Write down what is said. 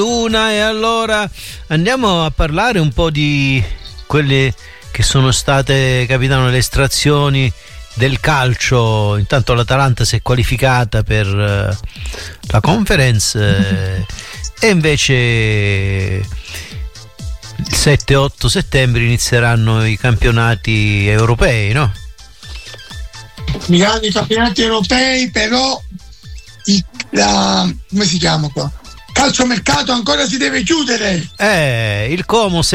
E allora andiamo a parlare un po' di quelle che sono state, capitano, le estrazioni del calcio. Intanto l'Atalanta si è qualificata per la Conference e invece il 7-8 settembre inizieranno i campionati europei, no? I campionati europei, però come si chiama qua? Calciomercato ancora si deve chiudere. Il Como